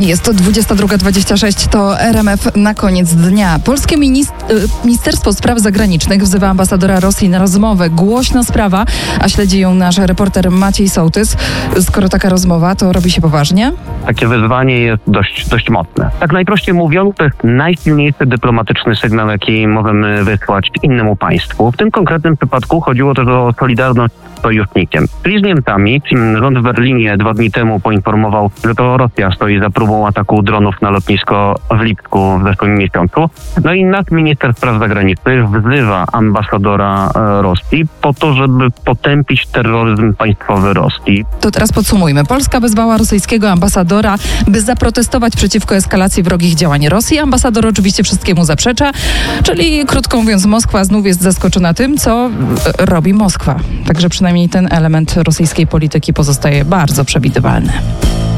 Jest to 22:26, to RMF na koniec dnia. Polskie Ministerstwo Spraw Zagranicznych wzywa ambasadora Rosji na rozmowę. Głośna sprawa, a śledzi ją nasz reporter Maciej Sołtys. Skoro taka rozmowa, to robi się poważnie? Takie wyzwanie jest dość mocne. Tak najprościej mówiąc, to jest najsilniejszy dyplomatyczny sygnał, jaki możemy wysłać innemu państwu. W tym konkretnym przypadku chodziło też o solidarność z sojusznikiem. Czyli z Niemcami. Rząd w Berlinie 2 dni temu poinformował, że to Rosja stoi za próbą ataku dronów na lotnisko w Lipsku w zeszłym miesiącu. No i nasz minister spraw zagranicznych wzywa ambasadora Rosji po to, żeby potępić terroryzm państwowy Rosji. To teraz podsumujmy. Polska wezwała rosyjskiego ambasadora, by zaprotestować przeciwko eskalacji wrogich działań Rosji. Ambasador oczywiście wszystkiemu zaprzecza, czyli krótko mówiąc Moskwa znów jest zaskoczona tym, co robi Moskwa. Także przynajmniej ten element rosyjskiej polityki pozostaje bardzo przewidywalny.